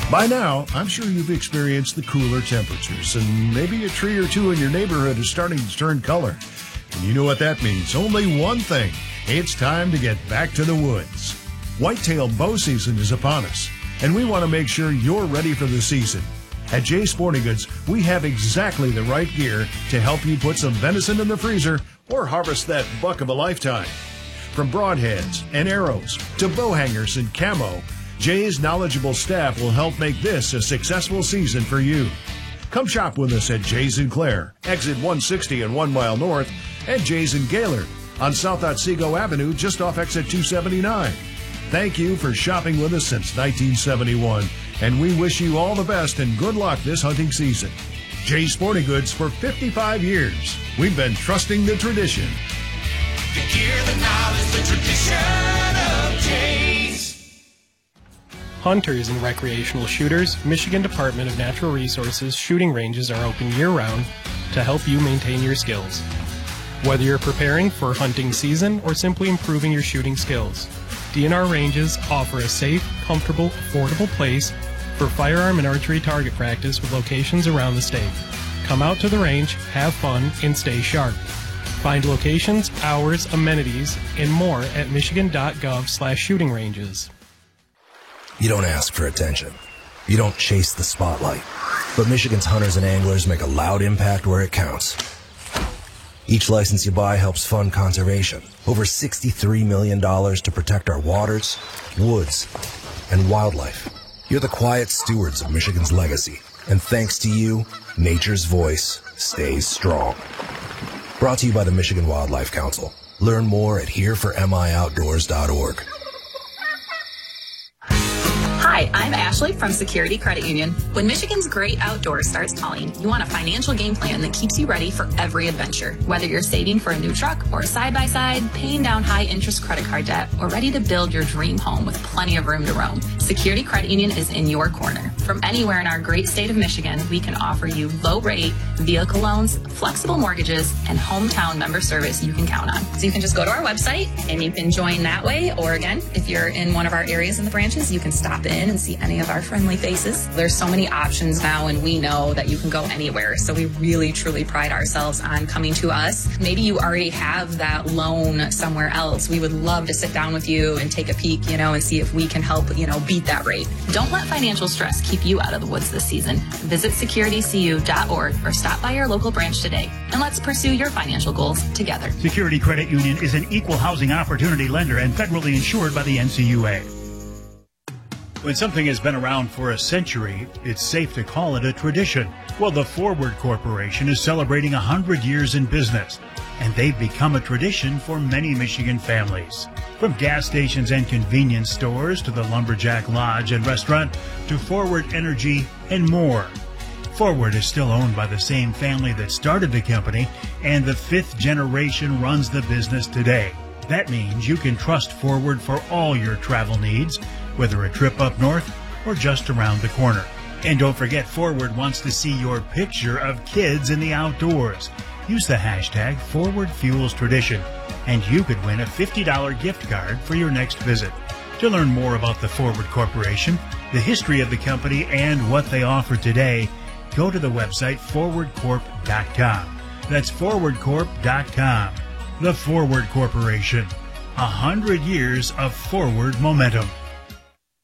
By now, I'm sure you've experienced the cooler temperatures, and maybe a tree or two in your neighborhood is starting to turn color. And you know what that means. Only one thing. It's time to get back to the woods. Whitetail bow season is upon us, and we want to make sure you're ready for the season. At Jay's Sporting Goods, we have exactly the right gear to help you put some venison in the freezer or harvest that buck of a lifetime. From broadheads and arrows to bow hangers and camo, Jay's knowledgeable staff will help make this a successful season for you. Come shop with us at Jay's in Clare, exit 160 and 1 mile north, and Jay's in Gaylord on South Otsego Avenue just off exit 279. Thank you for shopping with us since 1971, and we wish you all the best and good luck this hunting season. Jay's Sporting Goods for 55 years. We've been trusting the tradition. The gear, the knowledge, the tradition of Jay's. Hunters and recreational shooters, Michigan Department of Natural Resources shooting ranges are open year-round to help you maintain your skills. Whether you're preparing for hunting season or simply improving your shooting skills, DNR ranges offer a safe, comfortable, affordable place for firearm and archery target practice with locations around the state. Come out to the range, have fun, and stay sharp. Find locations, hours, amenities, and more at michigan.gov/shooting ranges. You don't ask for attention. You don't chase the spotlight. But Michigan's hunters and anglers make a loud impact where it counts. Each license you buy helps fund conservation. Over $63 million to protect our waters, woods, and wildlife. You're the quiet stewards of Michigan's legacy. And thanks to you, nature's voice stays strong. Brought to you by the Michigan Wildlife Council. Learn more at hereformioutdoors.org. Hi, I'm Ashley from Security Credit Union. When Michigan's great outdoors starts calling, you want a financial game plan that keeps you ready for every adventure. Whether you're saving for a new truck or a side-by-side, paying down high-interest credit card debt, or ready to build your dream home with plenty of room to roam, Security Credit Union is in your corner. From anywhere in our great state of Michigan, we can offer you low-rate vehicle loans, flexible mortgages, and hometown member service you can count on. So you can just go to our website and you can join that way. Or again, if you're in one of our areas in the branches, you can stop in and see any of our friendly faces. There's so many options now, and we know that you can go anywhere. So we really, truly pride ourselves on coming to us. Maybe you already have that loan somewhere else. We would love to sit down with you and take a peek, and see if we can help, beat that rate. Don't let financial stress keep you out of the woods this season. Visit securitycu.org or stop by your local branch today, and let's pursue your financial goals together. Security Credit Union is an equal housing opportunity lender and federally insured by the NCUA. When something has been around for a century, it's safe to call it a tradition. Well, the Forward Corporation is celebrating 100 years in business, and they've become a tradition for many Michigan families. From gas stations and convenience stores to the Lumberjack Lodge and restaurant to Forward Energy and more. Forward is still owned by the same family that started the company, and the 5th generation runs the business today. That means you can trust Forward for all your travel needs, whether a trip up north or just around the corner. And don't forget, Forward wants to see your picture of kids in the outdoors. Use the hashtag ForwardFuelsTradition, and you could win a $50 gift card for your next visit. To learn more about the Forward Corporation, the history of the company, and what they offer today, go to the website forwardcorp.com. That's forwardcorp.com. The Forward Corporation. 100 years of forward momentum.